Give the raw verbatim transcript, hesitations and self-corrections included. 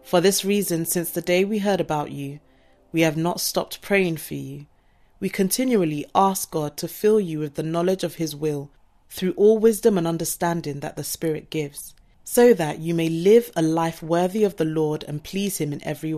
For this reason, since the day we heard about you, we have not stopped praying for you. We continually ask God to fill you with the knowledge of his will through all wisdom and understanding that the Spirit gives, so that you may live a life worthy of the Lord and please him in every way.